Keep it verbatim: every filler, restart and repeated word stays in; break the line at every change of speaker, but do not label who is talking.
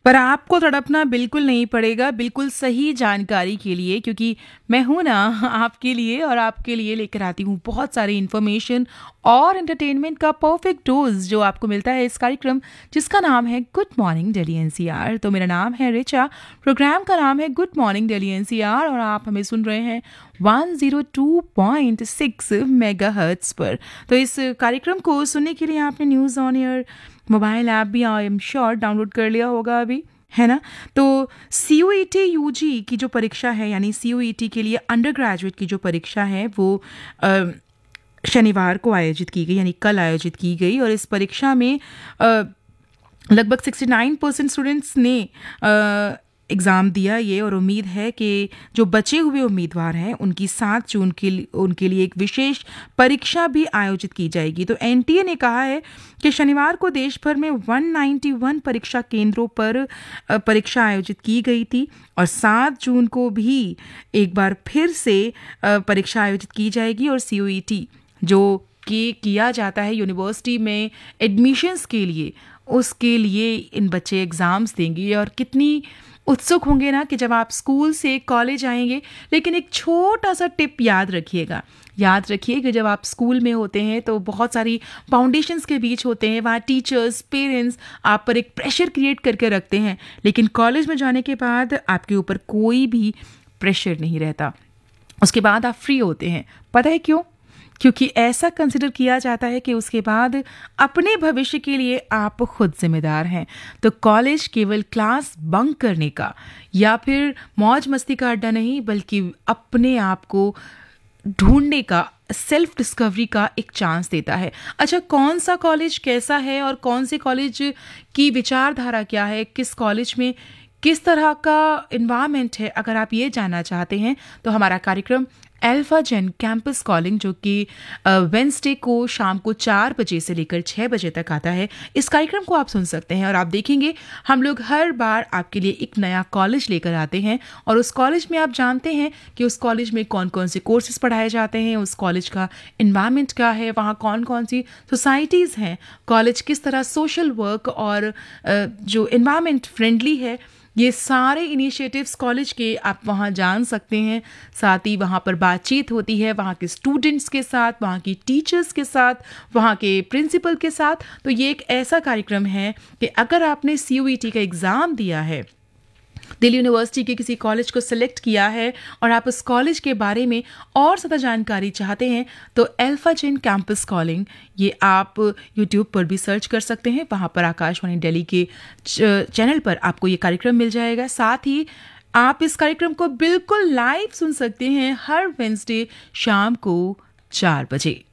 पर आपको तड़पना बिल्कुल नहीं पड़ेगा, बिल्कुल सही जानकारी के लिए, क्योंकि मैं हूँ ना आपके लिए और आपके लिए लेकर आती हूँ बहुत सारी इन्फॉर्मेशन और एंटरटेनमेंट का परफेक्ट डोज जो आपको मिलता है इस कार्यक्रम जिसका नाम है गुड मॉर्निंग दिल्ली एनसीआर। तो मेरा नाम है रिचा, प्रोग्राम का नाम है गुड मॉर्निंग दिल्ली एनसीआर और आप हमें सुन रहे हैं one zero two point six megahertz पर। तो इस कार्यक्रम को सुनने के लिए आपने news on air mobile app भी आई एम श्योर डाउनलोड कर लिया होगा अभी, है ना। तो सी यू ई टी यू जी की जो परीक्षा है, यानी सी यू ई टी के लिए अंडर ग्रेजुएट की जो परीक्षा है वो अ, शनिवार को आयोजित की गई, यानी कल आयोजित की गई। और इस परीक्षा में अ, लगभग सिक्सटी नाइन परसेंट स्टूडेंट्स ने एग्ज़ाम दिया ये, और उम्मीद है कि जो बचे हुए उम्मीदवार हैं उनकी सात जून के लिए उनके लिए एक विशेष परीक्षा भी आयोजित की जाएगी। तो एन टी ए ने कहा है कि शनिवार को देश भर में एक सौ इक्यानवे परीक्षा केंद्रों पर अ, परीक्षा आयोजित की गई थी और सात जून को भी एक बार फिर से अ, परीक्षा आयोजित की जाएगी। और सी यू ई टी जो कि किया जाता है यूनिवर्सिटी में एडमिशन्स के लिए, उसके लिए इन बच्चे एग्ज़ाम्स देंगे और कितनी उत्सुक होंगे ना कि जब आप स्कूल से कॉलेज आएंगे। लेकिन एक छोटा सा टिप याद रखिएगा, याद रखिए कि जब आप स्कूल में होते हैं तो बहुत सारी फाउंडेशंस के बीच होते हैं, वहाँ टीचर्स, पेरेंट्स आप पर एक प्रेशर क्रिएट करके रखते हैं। लेकिन कॉलेज में जाने के बाद आपके ऊपर कोई भी प्रेशर नहीं रहता, उसके बाद आप फ्री होते हैं। पता है क्यों? क्योंकि ऐसा कंसिडर किया जाता है कि उसके बाद अपने भविष्य के लिए आप खुद जिम्मेदार हैं। तो कॉलेज केवल क्लास बंक करने का या फिर मौज मस्ती का अड्डा नहीं, बल्कि अपने आप को ढूंढने का, सेल्फ डिस्कवरी का एक चांस देता है। अच्छा, कौन सा कॉलेज कैसा है और कौन से कॉलेज की विचारधारा क्या है, किस कॉलेज में किस तरह का इन्वायरमेंट है, अगर आप ये जानना चाहते हैं तो हमारा कार्यक्रम अल्फा जेन कैंपस कॉलिंग, जो कि वेंसडे को शाम को चार बजे से लेकर छः बजे तक आता है, इस कार्यक्रम को आप सुन सकते हैं। और आप देखेंगे हम लोग हर बार आपके लिए एक नया कॉलेज लेकर आते हैं और उस कॉलेज में आप जानते हैं कि उस कॉलेज में कौन कौन से कोर्सेज पढ़ाए जाते हैं, उस कॉलेज का इन्वायरमेंट क्या है, वहाँ कौन कौन सी सोसाइटीज़ हैं, कॉलेज किस तरह सोशल वर्क और जो इन्वायरमेंट फ्रेंडली है, ये सारे इनिशिएटिव्स कॉलेज के आप वहाँ जान सकते हैं। साथ ही वहाँ पर बातचीत होती है वहाँ के स्टूडेंट्स के साथ, वहाँ की टीचर्स के साथ, वहाँ के प्रिंसिपल के साथ। तो ये एक ऐसा कार्यक्रम है कि अगर आपने सी यू ई टी का एग्ज़ाम दिया है, दिल्ली यूनिवर्सिटी के किसी कॉलेज को सिलेक्ट किया है और आप उस कॉलेज के बारे में और ज़्यादा जानकारी चाहते हैं, तो अल्फा जेन कैंपस कॉलिंग ये आप यूट्यूब पर भी सर्च कर सकते हैं। वहाँ पर आकाशवाणी दिल्ली के चैनल पर आपको ये कार्यक्रम मिल जाएगा। साथ ही आप इस कार्यक्रम को बिल्कुल लाइव सुन सकते हैं हर वेडनेसडे शाम को चार बजे।